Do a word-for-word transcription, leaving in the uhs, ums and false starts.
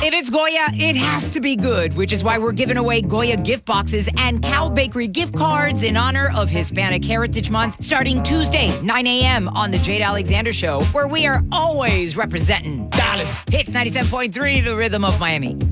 If it's Goya, it has to be good, which is why we're giving away Goya gift boxes and Cal Bakery gift cards in honor of Hispanic Heritage Month, starting Tuesday, nine a.m. on The Jade Alexander Show, where we are always representing. Dale. Hits ninety-seven point three, the rhythm of Miami.